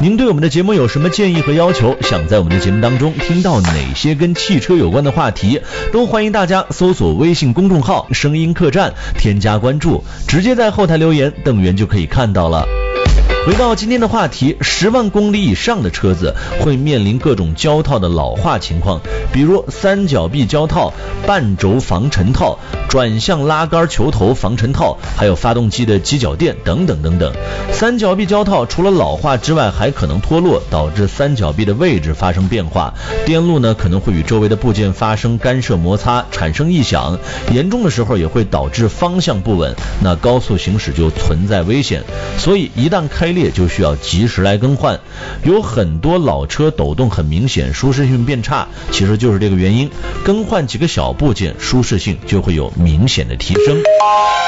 您对我们的节目有什么建议和要求？想在我们的节目当中听到哪些跟汽车有关的话题？都欢迎大家搜索微信公众号声音客栈，添加关注，直接在后台留言，邓源就可以看到了。回到今天的话题，10万公里以上的车子会面临各种胶套的老化情况，比如三角臂胶套、半轴防尘套、转向拉杆球头防尘套，还有发动机的机脚垫等等等等。三角臂胶套除了老化之外，还可能脱落，导致三角臂的位置发生变化，电路呢可能会与周围的部件发生干涉摩擦，产生异响，严重的时候也会导致方向不稳，那高速行驶就存在危险。所以一旦开裂就需要及时来更换。有很多老车抖动很明显，舒适性变差，其实就是这个原因。更换几个小部件，舒适性就会有明显的提升。